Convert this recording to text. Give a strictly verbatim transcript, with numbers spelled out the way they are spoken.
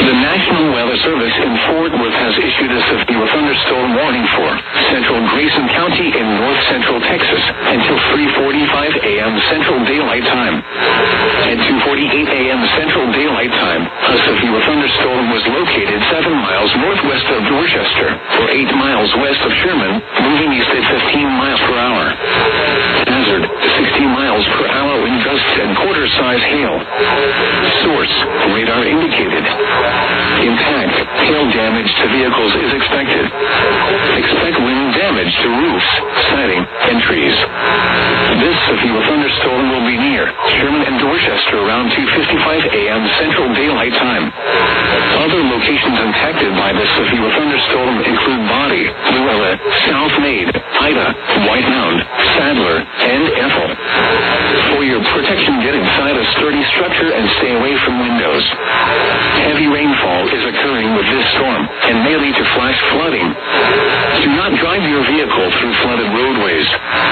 The National Weather Service in Fort Worth has issued a severe thunderstorm warning for central Grayson County in north central Texas until three forty-five a.m. Central Daylight Time. At two forty-eight a.m. Central Daylight Time, a severe thunderstorm was located seven miles northwest of Dorchester, or eight miles west of Sherman, moving east at fifteen miles per hour. Hazard, sixty miles per hour wind gusts and quarter-size hail. Source, radar indicated. Impact, hail damage to vehicles is expected. Expect wind damage to roofs, siding, and trees. This severe thunderstorm will be near Sherman and Dorchester around two fifty-five a.m. Central Daylight Time. Other locations impacted by this severe thunderstorm include Body, Luella, South Maid, Ida, White Mound, Sadler, and Ethel. For your protection, get inside a sturdy structure and stay away from windows. Heavy rainfall is occurring with this storm and may lead to flash flooding. Do not drive your vehicle through flooded roadways.